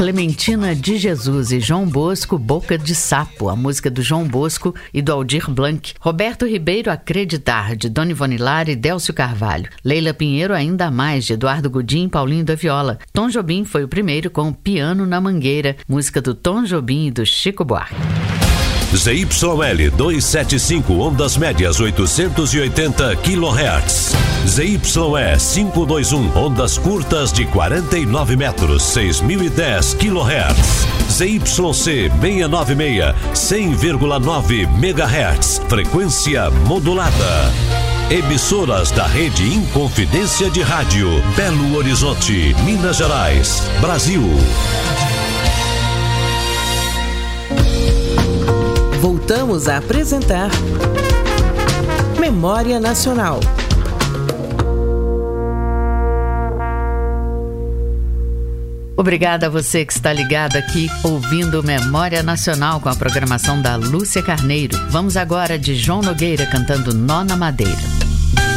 Clementina de Jesus e João Bosco, Boca de Sapo, a música do João Bosco e do Aldir Blanc. Roberto Ribeiro, Acreditar, de Dona Ivone Lara e Délcio Carvalho. Leila Pinheiro, Ainda Mais, de Eduardo Gudim e Paulinho da Viola. Tom Jobim foi o primeiro com o Piano na Mangueira, música do Tom Jobim e do Chico Buarque. ZYL 275, ondas médias 880 kHz. ZYE 521, ondas curtas de 49 metros, 6010 kHz. ZYC 696, 100,9 MHz, frequência modulada. Emissoras da Rede Inconfidência de Rádio, Belo Horizonte, Minas Gerais, Brasil. Voltamos a apresentar Memória Nacional. Obrigada a você que está ligado aqui, ouvindo Memória Nacional com a programação da Lúcia Carneiro. Vamos agora de João Nogueira cantando Nó na Madeira.